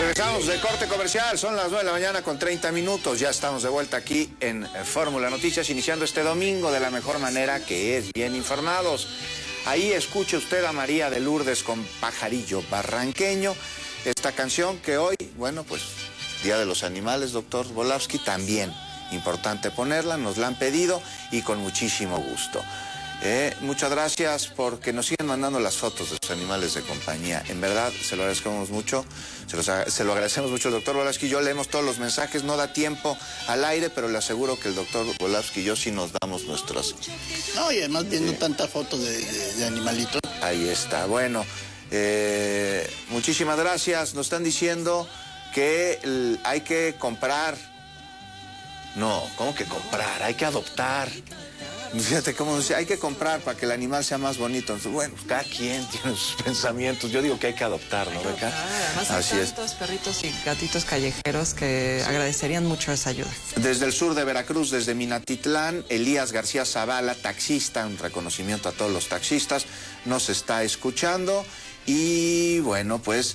Regresamos de corte comercial, son las 9 de la mañana con 30 minutos. Ya estamos de vuelta aquí en Fórmula Noticias, iniciando este domingo de la mejor manera, que es bien informados. Ahí escuche usted a María de Lourdes con Pajarillo Barranqueño. Esta canción que hoy, bueno, pues Día de los Animales, doctor Volavsky, también importante ponerla, nos la han pedido y con muchísimo gusto. Muchas gracias porque nos siguen mandando las fotos de sus animales de compañía. En verdad, se lo agradecemos mucho. Se lo agradecemos mucho al doctor Volavsky. Yo leemos todos los mensajes, no da tiempo al aire, pero le aseguro que el doctor Volavsky y yo sí nos damos nuestras... No, y además viendo tantas fotos de animalitos. Ahí está, bueno. Muchísimas gracias. Nos están diciendo que hay que comprar. No, ¿cómo que comprar? Hay que adoptar. Fíjate cómo dice, hay que comprar para que el animal sea más bonito. Entonces, bueno, cada quien tiene sus pensamientos. Yo digo que hay que adoptar, ¿no, Beca? Además, hay tantos perritos y gatitos callejeros que agradecerían mucho esa ayuda. Desde el sur de Veracruz, desde Minatitlán, Elías García Zavala, taxista, un reconocimiento a todos los taxistas, nos está escuchando. Y bueno, pues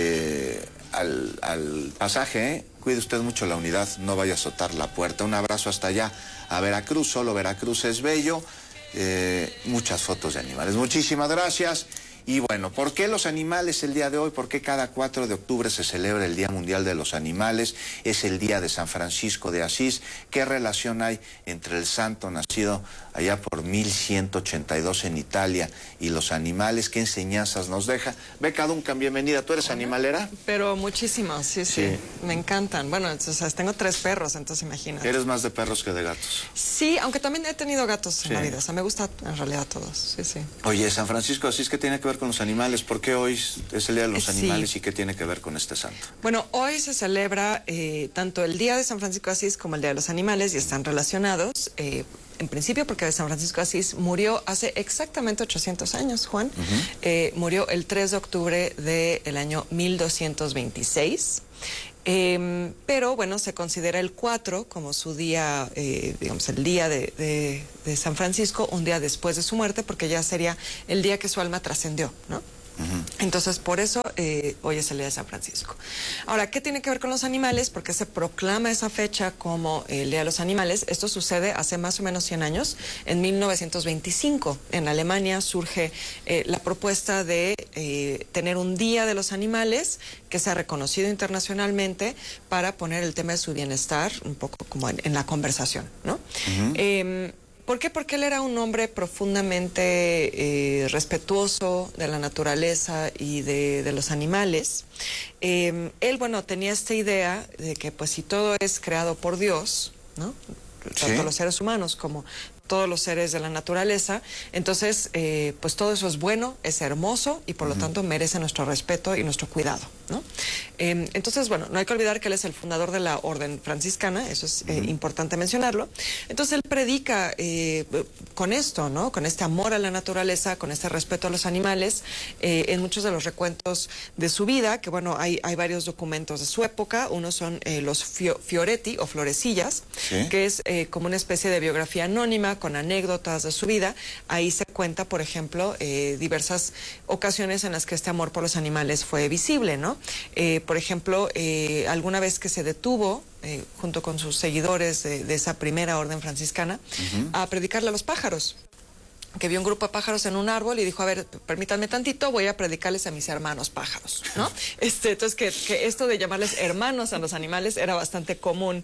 al pasaje, cuide usted mucho la unidad, no vaya a azotar la puerta. Un abrazo hasta allá a Veracruz, solo Veracruz es bello. Muchas fotos de animales. Muchísimas gracias. Y bueno, ¿por qué los animales el día de hoy? ¿Por qué cada 4 de octubre se celebra el Día Mundial de los Animales? Es el día de San Francisco de Asís. ¿Qué relación hay entre el santo nacido allá por 1182 en Italia y los animales? ¿Qué enseñanzas nos deja? Beca Duncan, bienvenida. ¿Tú eres animalera? Pero muchísimas, sí. Me encantan. Bueno, entonces, tengo 3 perros, entonces imagínate. ¿Eres más de perros que de gatos? Sí, aunque también he tenido gatos en la vida. O sea, me gusta en realidad todos, sí. Oye, San Francisco de Asís, ¿qué tiene que ver con los animales? ¿Por qué hoy es el Día de los Animales y qué tiene que ver con este santo? Bueno, hoy se celebra tanto el Día de San Francisco de Asís como el Día de los Animales y están relacionados. En principio porque San Francisco de Asís murió hace exactamente 800 años, Juan. Murió el 3 de octubre del año 1226. Pero bueno, se considera el 4 como su día, digamos, el día de San Francisco, un día después de su muerte, porque ya sería el día que su alma trascendió, ¿no? Entonces, por eso hoy es el Día de San Francisco. Ahora, ¿qué tiene que ver con los animales? ¿Por qué se proclama esa fecha como el Día de los Animales? Esto sucede hace más o menos 100 años. En 1925, en Alemania, surge la propuesta de tener un Día de los Animales que sea reconocido internacionalmente para poner el tema de su bienestar un poco como en la conversación, ¿no? ¿Por qué? Porque él era un hombre profundamente respetuoso de la naturaleza y de los animales. Él, bueno, tenía esta idea de que pues si todo es creado por Dios, ¿no? Tanto los seres humanos como todos los seres de la naturaleza, entonces pues todo eso es bueno, es hermoso y por lo tanto merece nuestro respeto y nuestro cuidado, ¿no? Entonces, bueno, no hay que olvidar que él es el fundador de la orden franciscana, eso es importante mencionarlo. Entonces él predica con esto, ¿no? Con este amor a la naturaleza, con este respeto a los animales, en muchos de los recuentos de su vida, que bueno, hay varios documentos de su época. Uno son los Fioretti o Florecillas, que es como una especie de biografía anónima con anécdotas de su vida. Ahí se cuenta, por ejemplo, diversas ocasiones en las que este amor por los animales fue visible, ¿no? Por ejemplo, alguna vez que se detuvo junto con sus seguidores de esa primera orden franciscana a predicarle a los pájaros, que vio un grupo de pájaros en un árbol y dijo, a ver, permítanme tantito, voy a predicarles a mis hermanos pájaros, ¿no? Entonces, que esto de llamarles hermanos a los animales era bastante común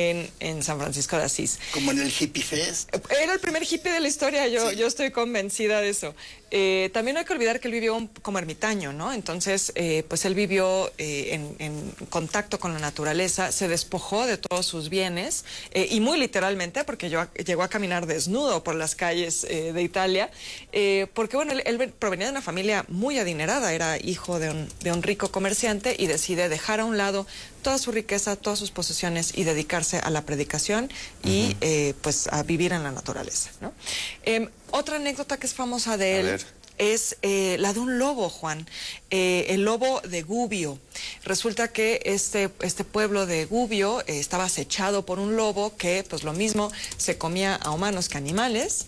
en San Francisco de Asís. Como en el Hippie Fest. Era el primer hippie de la historia, yo estoy convencida de eso. También no hay que olvidar que él vivió como ermitaño, ¿no? Entonces, pues él vivió en contacto con la naturaleza, se despojó de todos sus bienes, y muy literalmente, porque llegó a caminar desnudo por las calles de Italia, porque bueno, él provenía de una familia muy adinerada, era hijo de un rico comerciante y decide dejar a un lado toda su riqueza, todas sus posesiones y dedicarse a la predicación y pues a vivir en la naturaleza, ¿no? Otra anécdota que es famosa de él es la de un lobo, Juan, el lobo de Gubbio. Resulta que este pueblo de Gubbio estaba acechado por un lobo que, pues lo mismo, se comía a humanos que animales.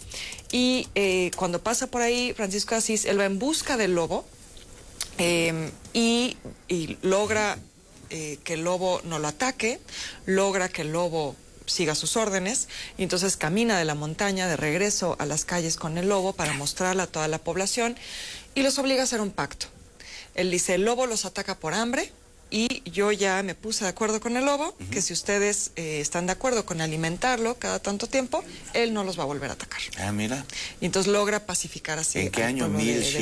Y cuando pasa por ahí Francisco de Asís, él va en busca del lobo y logra que el lobo no lo ataque, logra que el lobo siga sus órdenes, y entonces camina de la montaña de regreso a las calles con el lobo para mostrarle a toda la población y los obliga a hacer un pacto. Él dice, el lobo los ataca por hambre, y yo ya me puse de acuerdo con el lobo, que si ustedes están de acuerdo con alimentarlo cada tanto tiempo, él no los va a volver a atacar. Ah, mira. Y entonces logra pacificar así. ¿En qué año?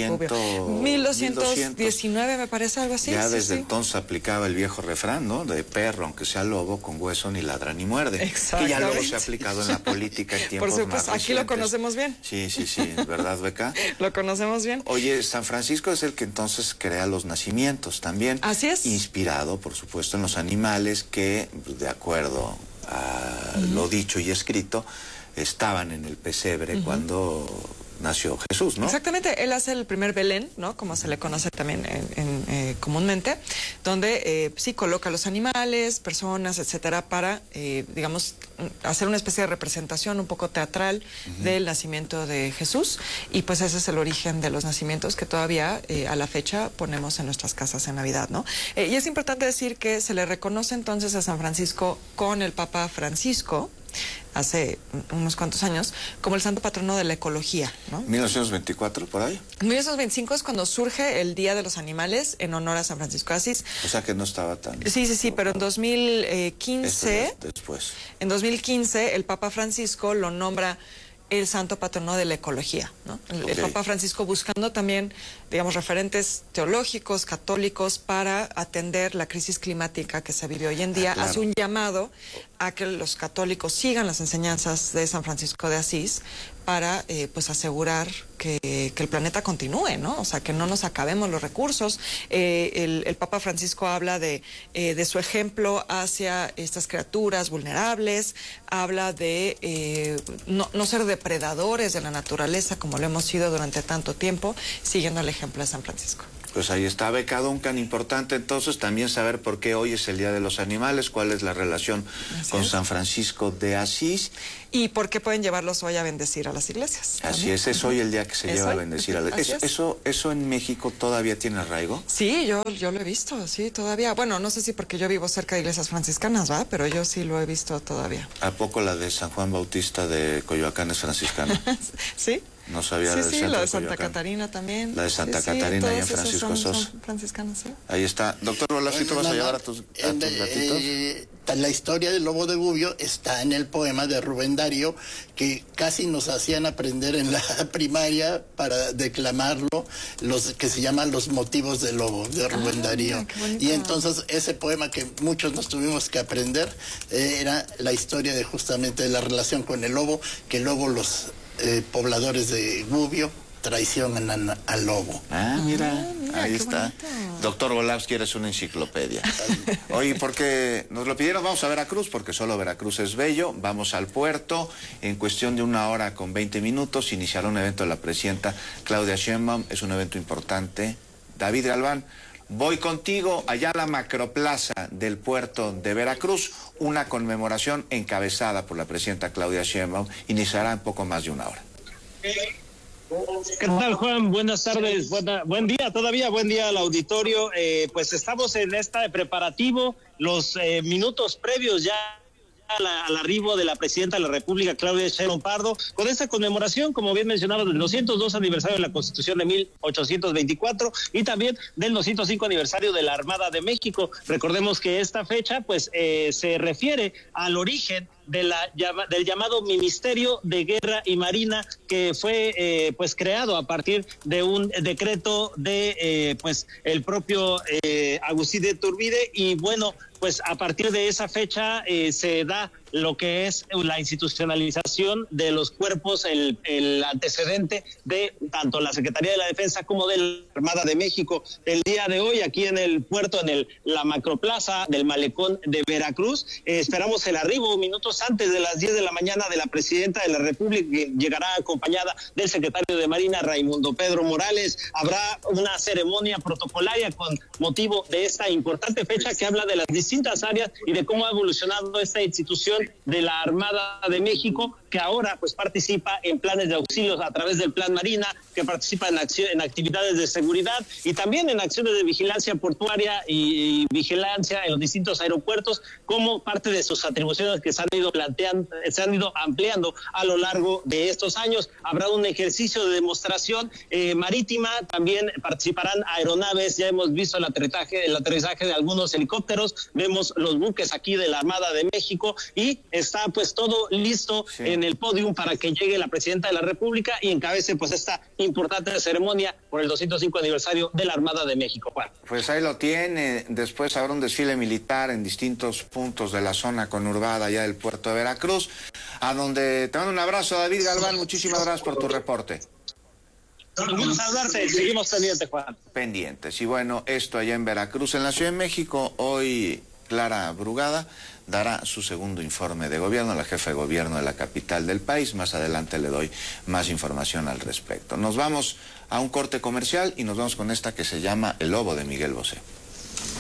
1219, me parece, algo así. Ya desde entonces aplicaba el viejo refrán, ¿no? De perro, aunque sea lobo, con hueso ni ladra ni muerde. Exactamente. Que ya luego se ha aplicado en la política en tiempos Por supuesto, más aquí lo recientes. conocemos bien. Sí, ¿verdad, Beca? Lo conocemos bien. Oye, San Francisco es el que entonces crea los nacimientos también. Así es. Inspirado, por supuesto, en los animales que, de acuerdo a lo dicho y escrito, estaban en el pesebre cuando nació Jesús, ¿no? Exactamente, él hace el primer Belén, ¿no? Como se le conoce también comúnmente, donde sí coloca los animales, personas, etcétera, para, digamos, hacer una especie de representación un poco teatral del nacimiento de Jesús, y pues ese es el origen de los nacimientos que todavía a la fecha ponemos en nuestras casas en Navidad, ¿no? Y es importante decir que se le reconoce entonces a San Francisco con el Papa Francisco, hace unos cuantos años, como el santo patrono de la ecología, ¿no? 1924, por ahí. 1925 es cuando surge el Día de los Animales en honor a San Francisco de Asís. O sea que no estaba tan... Sí, pero en 2015... Después. En 2015 el Papa Francisco lo nombra el santo patrono de la ecología, ¿no? El Papa Francisco buscando también, digamos, referentes teológicos, católicos, para atender la crisis climática que se vive hoy en día. Hace un llamado a que los católicos sigan las enseñanzas de San Francisco de Asís para, pues, asegurar que el planeta continúe, ¿no? O sea, que no nos acabemos los recursos. El Papa Francisco habla de su ejemplo hacia estas criaturas vulnerables, habla de no ser depredadores de la naturaleza como lo hemos sido durante tanto tiempo, siguiendo el ejemplo de San Francisco. Pues ahí está, Beca Duncan. Importante entonces también saber por qué hoy es el Día de los Animales, cuál es la relación con San Francisco de Asís. Y por qué pueden llevarlos hoy a bendecir a las iglesias. Así es hoy el día que se lleva a bendecir a las iglesias. ¿Eso en México todavía tiene arraigo? Sí, yo lo he visto, sí, todavía. Bueno, no sé si porque yo vivo cerca de iglesias franciscanas, ¿va? Pero yo sí lo he visto todavía. ¿A poco la de San Juan Bautista de Coyoacán es franciscana? Sí. No sabía del Sí, centro la de de Santa Coyoacán. Catarina también. La de Santa Catarina y en Francisco Sos. Son franciscanas, sí. Ahí está. Doctor Bolas, ¿tú vas a llevar a tus gatitos? La historia del lobo de Gubbio está en el poema de Rubén Darío, que casi nos hacían aprender en la primaria para declamarlo, los que se llaman Los motivos del lobo, de Rubén Darío. Y entonces ese poema que muchos nos tuvimos que aprender era la historia de justamente la relación con el lobo, que luego los pobladores de Gubbio traicionan al lobo. Mira, ahí está. Bonito. Doctor Volavsky, eres una enciclopedia. Oye, porque nos lo pidieron, vamos a Veracruz, porque solo Veracruz es bello. Vamos al puerto. En cuestión de 1 hora con 20 minutos iniciará un evento de la presidenta Claudia Sheinbaum. Es un evento importante. David Galván, voy contigo allá a la macroplaza del puerto de Veracruz. Una conmemoración encabezada por la presidenta Claudia Sheinbaum. Iniciará en poco más de 1 hora. ¿Qué tal, Juan? Buenas tardes, buen día todavía, buen día al auditorio. Pues estamos en este preparativo, los minutos previos ya al arribo de la presidenta de la República, Claudia Sheinbaum Pardo, con esta conmemoración, como bien mencionaba, del 202 aniversario de la Constitución de 1824 y también del 205 aniversario de la Armada de México. Recordemos que esta fecha, pues, se refiere al origen del llamado Ministerio de Guerra y Marina, que fue pues creado a partir de un decreto de pues el propio Agustín de Iturbide, y bueno, pues a partir de esa fecha se da lo que es la institucionalización de los cuerpos, el antecedente de tanto la Secretaría de la Defensa como de la Armada de México. El día de hoy, aquí en el puerto, la macroplaza del malecón de Veracruz, esperamos el arribo minutos antes de las 10 de la mañana de la presidenta de la República, que llegará acompañada del secretario de Marina, Raimundo Pedro Morales. Habrá una ceremonia protocolaria con motivo de esta importante fecha que habla de las distintas distintas áreas y de cómo ha evolucionado esta institución de la Armada de México, que ahora pues participa en planes de auxilios a través del Plan Marina, que participa en actividades de seguridad y también en acciones de vigilancia portuaria y vigilancia en los distintos aeropuertos, como parte de sus atribuciones que se han ido ampliando a lo largo de estos años. Habrá un ejercicio de demostración marítima, también participarán aeronaves, ya hemos visto el aterrizaje de algunos helicópteros, vemos los buques aquí de la Armada de México y está pues todo listo en el pódium para que llegue la presidenta de la República y encabece pues esta importante ceremonia por el 205 aniversario de la Armada de México, Juan. Pues ahí lo tiene. Después habrá un desfile militar en distintos puntos de la zona conurbada ya del puerto de Veracruz, a donde te mando un abrazo, David Galván. Muchísimas gracias por tu reporte. Un gusto saludarte, seguimos pendientes, Juan. Pendientes. Y bueno, esto allá en Veracruz. En la Ciudad de México, hoy Clara Brugada dará su segundo informe de gobierno, la jefa de gobierno de la capital del país. Más adelante le doy más información al respecto. Nos vamos a un corte comercial y nos vamos con esta que se llama El Lobo de Miguel Bosé.